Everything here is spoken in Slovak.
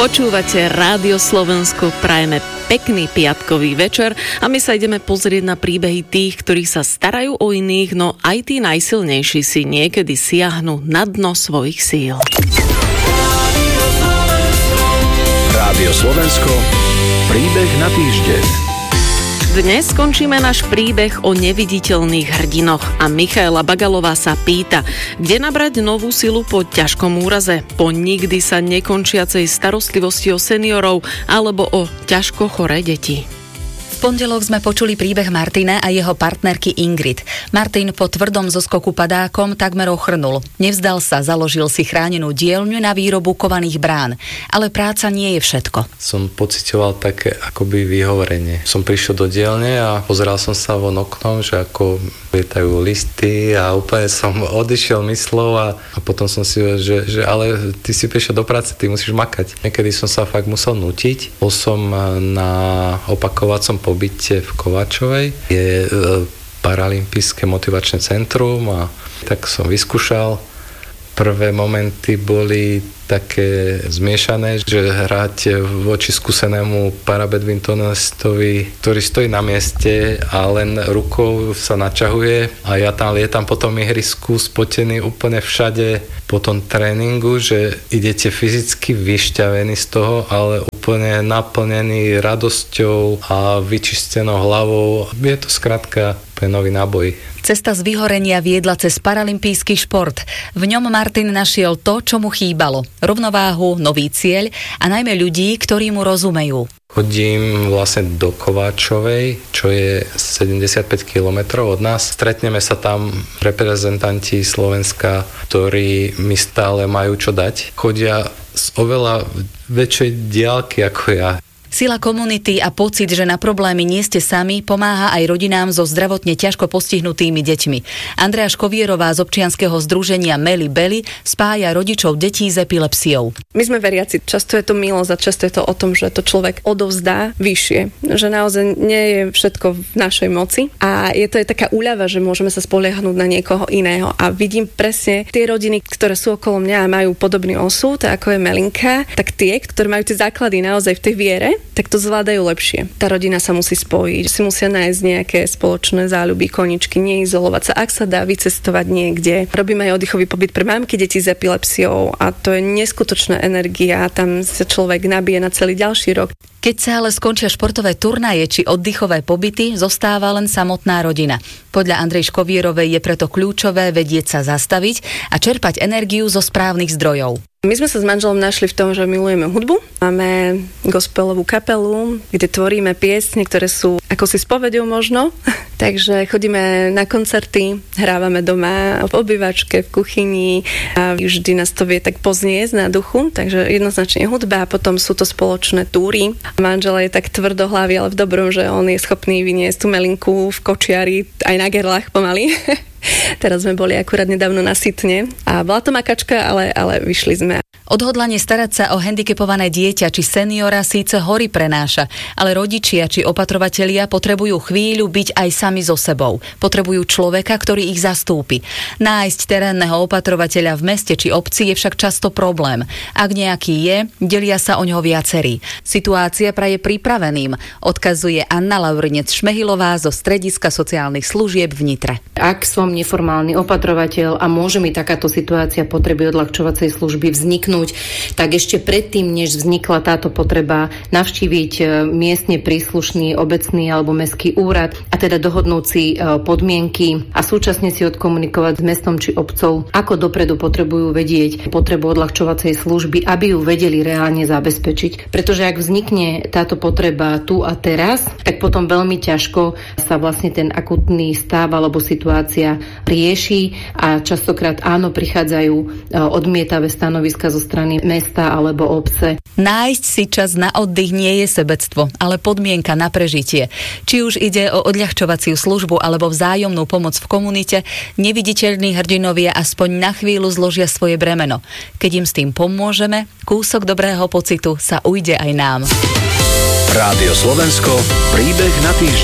Počúvate Rádio Slovensko, prajeme pekný piatkový večer a my sa ideme pozrieť na príbehy tých, ktorí sa starajú o iných, no aj tí najsilnejší si niekedy siahnu na dno svojich síl. Rádio Slovensko, príbeh na týždeň. Dnes skončíme náš príbeh o neviditeľných hrdinoch a Michaela Bagalová sa pýta, kde nabrať novú silu po ťažkom úraze, po nikdy sa nekončiacej starostlivosti o seniorov alebo o ťažko choré deti. V pondelok sme počuli príbeh Martina a jeho partnerky Ingrid. Martin po tvrdom zoskoku padákom takmer ochrnul. Nevzdal sa, založil si chránenú dielňu na výrobu kovaných brán. Ale práca nie je všetko. Som pociťoval také akoby vyhovorenie. Som prišiel do dielne a pozeral som sa von oknom, že ako lietajú listy a úplne som odišiel myslou a potom som si povedal, že ale ty si prišiel do práce, ty musíš makať. Niekedy som sa fakt musel nútiť. Bol som na opakovacom pobyte v Kováčovej. Je paralympijské motivačné centrum a tak som vyskúšal. Prvé momenty boli také zmiešané, že hrať voči skúsenému parabadmintonistovi, ktorý stojí na mieste a len rukou sa naťahuje a ja tam lietam po tom ihrisku spotený úplne všade po tom tréningu, že idete fyzicky vyšťavení z toho, ale úplne naplnený radosťou a vyčistenou hlavou. Je to skrátka nový náboj. Cesta z vyhorenia viedla cez paralympijský šport. V ňom Martin našiel to, čo mu chýbalo. Rovnováhu, nový cieľ a najmä ľudí, ktorí mu rozumejú. Chodím vlastne do Kováčovej, čo je 75 km od nás. Stretneme sa tam reprezentanti Slovenska, ktorí mi stále majú čo dať. Chodia z oveľa väčšej diaľky ako ja. Sila komunity a pocit, že na problémy nie ste sami, pomáha aj rodinám so zdravotne ťažko postihnutými deťmi. Andrea Škovierová z občianskeho združenia Meli Beli spája rodičov detí s epilepsiou. My sme veriaci, často je to milosť a často je to o tom, že to človek odovzdá vyššie. Že naozaj nie je všetko v našej moci a je to aj taká úľava, že môžeme sa spoliehnuť na niekoho iného. A vidím presne tie rodiny, ktoré sú okolo mňa a majú podobný osud, ako je Melinka, tak tie, ktoré majú tie základy naozaj v tej viere, tak to zvládajú lepšie. Tá rodina sa musí spojiť, si musia nájsť nejaké spoločné záľuby, koničky, neizolovať sa, ak sa dá vycestovať niekde. Robíme aj oddychový pobyt pre mamky detí s epilepsiou a to je neskutočná energia, tam sa človek nabije na celý ďalší rok. Keď sa ale skončia športové turnaje či oddychové pobyty, zostáva len samotná rodina. Podľa Andrej Škovierovej je preto kľúčové vedieť sa zastaviť a čerpať energiu zo správnych zdrojov. My sme sa s manželom našli v tom, že milujeme hudbu. Máme gospelovú kapelu, kde tvoríme piesne, ktoré sú ako si spovedou možno. Takže chodíme na koncerty, hrávame doma v obývačke, v kuchyni a vždy nás to vie tak pozniesť na duchu. Takže jednoznačne hudba a potom sú to spoločné túry. Manžel je tak tvrdohlavý, ale v dobrom, že on je schopný vyniesť tú Melinku v kočiari aj na gerlách pomaly. Teraz sme boli akurát nedávno na Sitne a bola to makačka, ale vyšli sme. Odhodlanie starať sa o handicapované dieťa či seniora síce hory prenáša, ale rodičia či opatrovatelia potrebujú chvíľu byť aj sami so sebou. Potrebujú človeka, ktorý ich zastúpi. Nájsť terénneho opatrovateľa v meste či obci je však často problém. Ak nejaký je, delia sa o ňoho viacerí. Situácia praje pripraveným, odkazuje Anna Laurinec-Šmehilová zo Strediska sociálnych služieb v Nitre. Ak som neformálny opatrovateľ a môže mi takáto situácia potreby odľahčovacej služby vzniknúť, tak ešte predtým, než vznikla táto potreba, navštíviť miestne príslušný obecný alebo mestský úrad a teda dohodnúť si podmienky a súčasne si odkomunikovať s mestom či obcou, ako dopredu potrebujú vedieť potrebu odľahčovacej služby, aby ju vedeli reálne zabezpečiť. Pretože ak vznikne táto potreba tu a teraz, tak potom veľmi ťažko sa vlastne ten akutný stav alebo situácia rieši a častokrát áno, prichádzajú odmietavé stanoviska zo strany mesta alebo obce. Nájsť si čas na oddych nie je sebectvo, ale podmienka na prežitie. Či už ide o odľahčovaciu službu alebo vzájomnú pomoc v komunite, neviditeľní hrdinovia aspoň na chvíľu zložia svoje bremeno. Keď im s tým pomôžeme, kúsok dobrého pocitu sa ujde aj nám. Rádio Slovensko, príbeh na týždeň.